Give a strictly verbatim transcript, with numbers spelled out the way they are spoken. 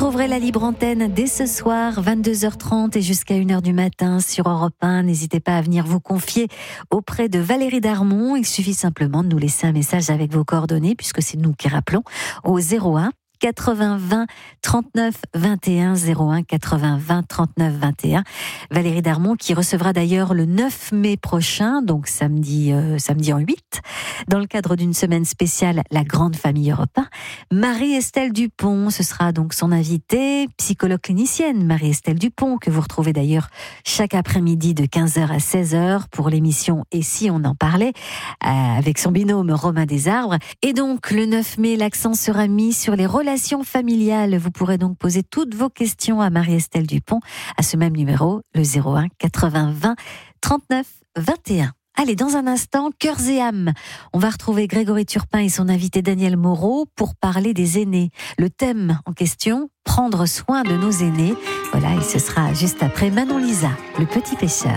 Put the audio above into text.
retrouverez la libre antenne dès ce soir, vingt-deux heures trente et jusqu'à une heure du matin sur Europe un. N'hésitez pas à venir vous confier auprès de Valérie Darmon. Il suffit simplement de nous laisser un message avec vos coordonnées, puisque c'est nous qui rappelons, au zéro un quatre-vingts vingt trente-neuf vingt et un, zéro un quatre-vingts vingt trente-neuf vingt et un. Valérie Darmon qui recevra d'ailleurs le neuf mai prochain, donc samedi, euh, samedi en huit, dans le cadre d'une semaine spéciale La Grande Famille Europe un. Marie-Estelle Dupont, ce sera donc son invitée, psychologue clinicienne Marie-Estelle Dupont, que vous retrouvez d'ailleurs chaque après-midi de quinze heures à seize heures pour l'émission Et si on en parlait, euh, avec son binôme Romain Desarbres. Et donc le neuf mai, l'accent sera mis sur les relations familiales. Vous pourrez donc poser toutes vos questions à Marie-Estelle Dupont à ce même numéro, le zéro un quatre-vingts vingt trente-neuf vingt et un. Allez, dans un instant, Cœurs et âmes. On va retrouver Grégory Turpin et son invité Daniel Moreau pour parler des aînés. Le thème en question, prendre soin de nos aînés. Voilà, et ce sera juste après Manon Lisa, le petit pêcheur.